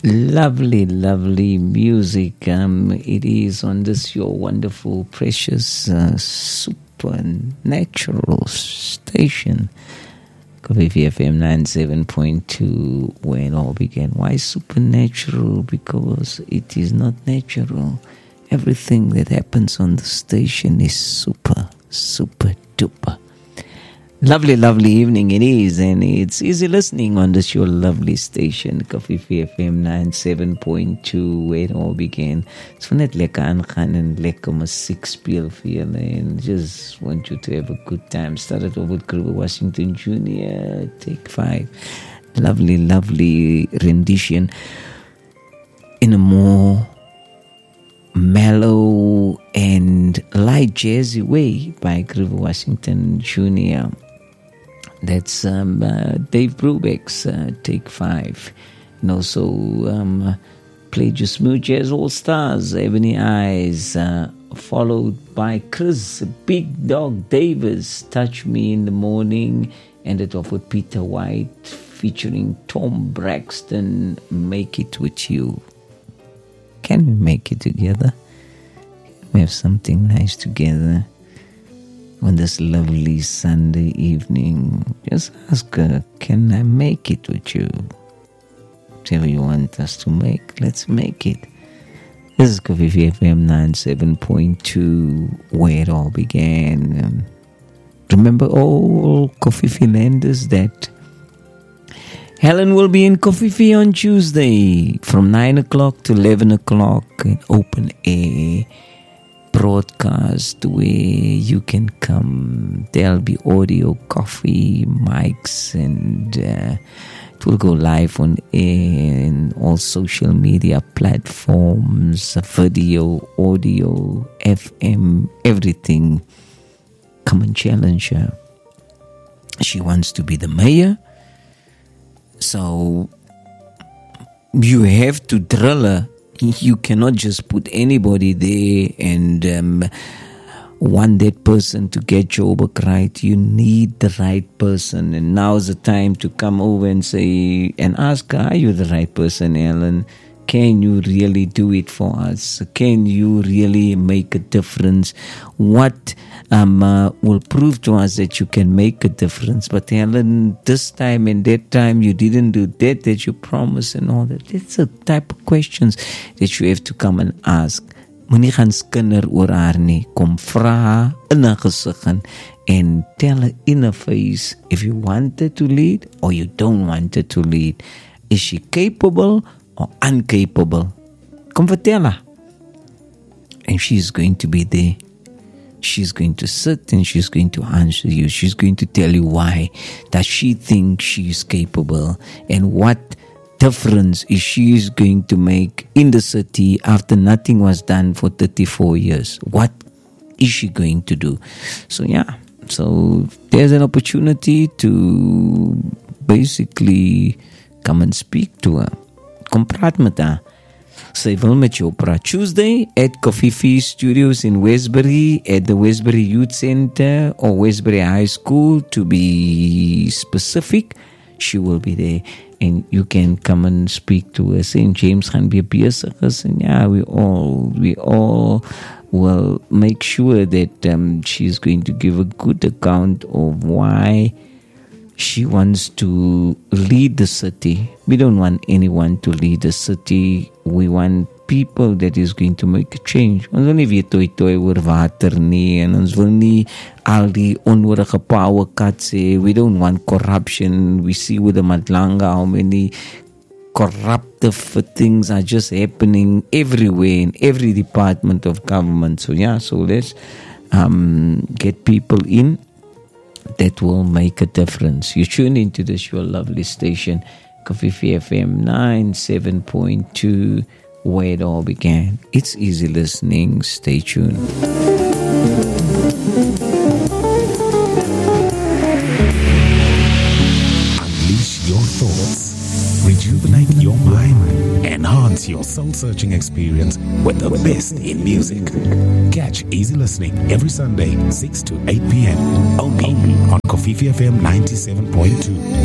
Lovely, lovely music. It is on this your wonderful, precious, supernatural station, Coffee FM 97.2, where it all began. Why supernatural? Because it is not natural. Everything that happens on the station is super, super duper. Lovely, lovely evening it is, and it's easy listening on this your lovely station, Coffee FM 97.2, where it all began. So net lekker aangaan en lekker musiek speel vir julle, and just want you to have a good time. Started off with Grover Washington Jr., Take 5. Lovely, lovely rendition in a more mellow and light jazzy way by Grover Washington Jr. That's Dave Brubeck's Take 5. And also played your smooth jazz all-stars, Ebony Eyes, followed by Chris Big Dog Davis, Touch Me in the Morning, ended off with Peter White featuring Tom Braxton, Make It With You. Can we make it together? Can we have something nice together on this lovely Sunday evening? Just ask her, can I make it with you? Whatever you want us to make, let's make it. This is Coffee FM 97.2, where it all began. Remember all Coffee Finlanders that Helen will be in Kofifi on Tuesday from 9 o'clock to 11 o'clock, an open air broadcast where you can come. There'll be audio, coffee, mics, and it will go live on air and all social media platforms, video, audio, FM, everything. Come and challenge her. She wants to be the mayor. So you have to drill her. You cannot just put anybody there and want that person to get your work right. You need the right person. And now's the time to come over and say and ask her, are you the right person, Ellen? Can you really do it for us? Can you really make a difference? What will prove to us that you can make a difference? But Helen, this time and that time you didn't do that you promised and all that. It's the type of questions that you have to come and ask. Moenie gaan skinder oor haar nie. Kom vra haar in haar gesig and tell her in her face if you want her to lead or you don't want her to lead. Is she capable or incapable? Kom vertel her. And she's going to be there. She's going to sit and she's going to answer you. She's going to tell you why that she thinks she's capable and what difference is she is going to make in the city after nothing was done for 34 years. What is she going to do? So yeah, so there's an opportunity to basically come and speak to her. Kom praat met haar. Sy wil met jou praat. Tuesday at Kofifi Studios in Westbury at the Westbury Youth Center or Westbury High School to be specific. She will be there and you can come and speak to her. St. James gaan be besig is and yeah, we all will make sure that she's going to give a good account of why she wants to lead the city. We don't want anyone to lead the city. We want people that is going to make a change. Ons wil nie weer toi oor water nie en ons wil nie al die onnodige power cuts hê. We don't want corruption. We see with the Madlanga how many corruptive things are just happening everywhere in every department of government. So yeah, so let's get people in that will make a difference. You tune into this your lovely station, Coffee FM 97.2, where it all began. It's easy listening. Stay tuned. Unleash your thoughts, rejuvenate your mind, enhance your soul-searching experience with the best in music. Catch Easy Listening every Sunday, 6 to 8 p.m. only on Coffee FM 97.2.